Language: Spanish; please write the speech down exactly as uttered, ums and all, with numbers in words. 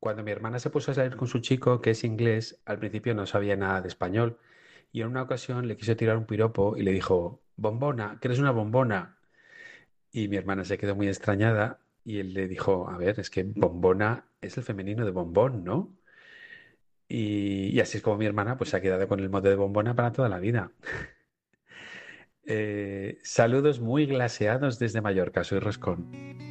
Cuando mi hermana se puso a salir con su chico, que es inglés, al principio no sabía nada de español y en una ocasión le quiso tirar un piropo y le dijo, bombona, que eres una bombona. Y mi hermana se quedó muy extrañada y él le dijo, a ver, es que bombona es el femenino de bombón, ¿no? Y, y así es como mi hermana pues se ha quedado con el mote de bombona para toda la vida. Eh, saludos muy glaseados desde Mallorca, soy Roscón.